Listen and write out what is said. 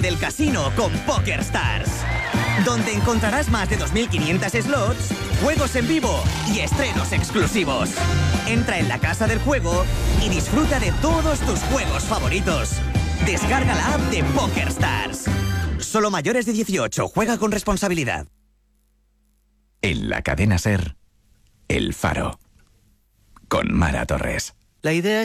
del casino con PokerStars, donde encontrarás más de 2.500 slots, juegos en vivo y estrenos exclusivos. Entra en la casa del juego y disfruta de todos tus juegos favoritos. Descarga la app de PokerStars. Solo mayores de 18. Juega con responsabilidad. En la cadena SER, El Faro, con Mara Torres. La idea